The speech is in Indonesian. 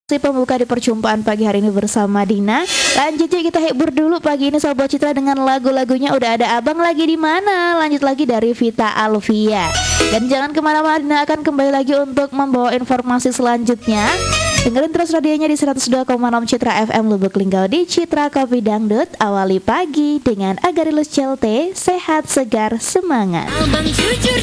Pembuka di perjumpaan pagi hari ini bersama Dina. Lanjutnya kita hibur dulu pagi ini Sobat Citra dengan lagu-lagunya. Udah ada Abang Lagi di Mana. Lanjut lagi dari Vita Alvia. Dan jangan kemana-mana, Dina akan kembali lagi untuk membawa informasi selanjutnya. Dengerin terus radionya di 102,6 Citra FM Lubuk Linggau di Citra Kopi Dangdut. Awali pagi dengan Agarilus Celte, sehat, segar, semangat. Abang jujur